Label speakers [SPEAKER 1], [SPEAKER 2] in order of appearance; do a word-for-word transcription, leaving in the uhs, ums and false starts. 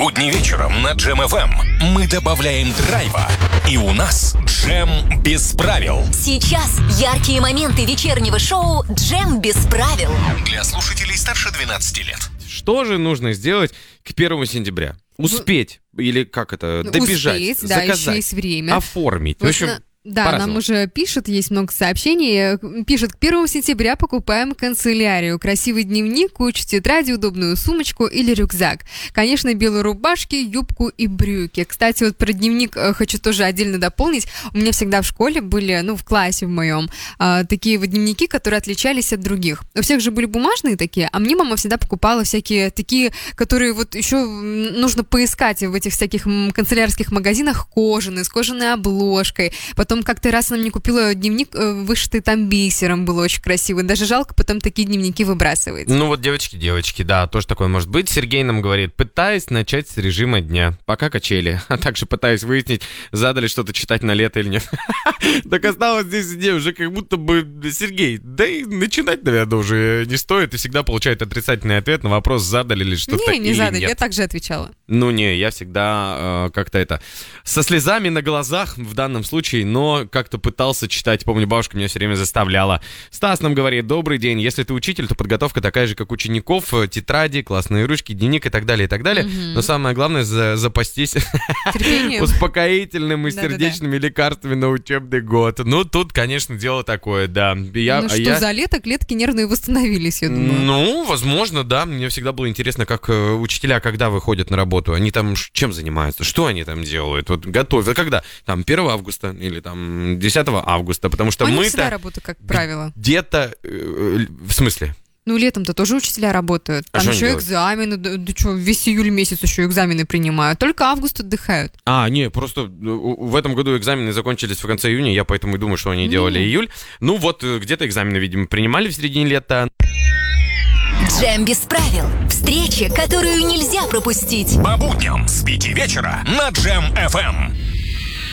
[SPEAKER 1] будни вечером на Джем эф эм мы добавляем драйва. И у нас Джем без правил.
[SPEAKER 2] Сейчас яркие моменты вечернего шоу «Джем без правил».
[SPEAKER 1] Для слушателей старше двенадцати лет.
[SPEAKER 3] Что же нужно сделать к первому сентября? Успеть, или как это, добежать,
[SPEAKER 4] Успеть, да,
[SPEAKER 3] заказать,
[SPEAKER 4] еще есть время.
[SPEAKER 3] оформить.
[SPEAKER 4] Вот
[SPEAKER 3] В общем,
[SPEAKER 4] на- Да,
[SPEAKER 3] по-разному.
[SPEAKER 4] нам уже пишут, есть много сообщений. Пишут, к первому сентября покупаем канцелярию, красивый дневник, кучу тетради, удобную сумочку или рюкзак. Конечно, белые рубашки, юбку и брюки. Кстати, вот про дневник э, хочу тоже отдельно дополнить. У меня всегда в школе были, ну, в классе в моем, э, такие вот дневники, которые отличались от других. У всех же были бумажные такие, а мне мама всегда покупала всякие такие, которые вот еще нужно поискать в этих всяких м, канцелярских магазинах, кожаные, с кожаной обложкой. Потом как-то раз она мне купила дневник, э, вышитый там бисером, было очень красиво. Даже жалко потом такие дневники выбрасывать.
[SPEAKER 3] Ну вот девочки, девочки, да, тоже такое может быть. Сергей нам говорит, пытаюсь начать с режима дня, пока качели, а также пытаюсь выяснить, задали что-то читать на лето или нет. Так осталось здесь где уже как будто бы, Сергей, да и начинать, наверное, уже не стоит, и всегда получает отрицательный ответ на вопрос, задали ли что-то
[SPEAKER 4] Не, не
[SPEAKER 3] или
[SPEAKER 4] задали,
[SPEAKER 3] нет.
[SPEAKER 4] я так же отвечала.
[SPEAKER 3] Ну не, я всегда э, как-то это, со слезами на глазах в данном случае, но как-то пытался читать. Помню, бабушка меня все время заставляла. Стас нам говорит, добрый день, если ты учитель, то подготовка такая же, как учеников, тетради, классные ручки, дневник и так далее, и так далее.
[SPEAKER 4] Мгм.
[SPEAKER 3] Но самое главное, за- запастись
[SPEAKER 4] Терпением.
[SPEAKER 3] успокоительным и
[SPEAKER 4] Да-да-да.
[SPEAKER 3] сердечными лекарствами на учебный год. Ну, тут, конечно, дело такое, да. Я,
[SPEAKER 4] Ну
[SPEAKER 3] а
[SPEAKER 4] что,
[SPEAKER 3] я-
[SPEAKER 4] за лето клетки нервные восстановились, я думаю.
[SPEAKER 3] Ну, возможно, да. Мне всегда было интересно, как э, учителя, когда выходят на работу, они там ш- чем занимаются, что они там делают, вот готовят. Когда? Там первого августа или там десятого августа, потому что
[SPEAKER 4] Они
[SPEAKER 3] мы-то
[SPEAKER 4] всегда работают, как правило.
[SPEAKER 3] где-то... э, в смысле?
[SPEAKER 4] Ну, летом-то тоже учителя работают.
[SPEAKER 3] А
[SPEAKER 4] Там
[SPEAKER 3] что они
[SPEAKER 4] еще
[SPEAKER 3] делают?
[SPEAKER 4] экзамены. Да, да что, весь июль месяц еще экзамены принимают. Только август отдыхают.
[SPEAKER 3] А, не, просто э, в этом году экзамены закончились в конце июня, я поэтому и думаю, что они делали
[SPEAKER 4] Не.
[SPEAKER 3] июль. Ну вот, э, где-то экзамены, видимо, принимали в середине лета.
[SPEAKER 2] «Джем без правил». Встреча, которую нельзя пропустить.
[SPEAKER 1] По будням с пяти вечера на Джем эф эм.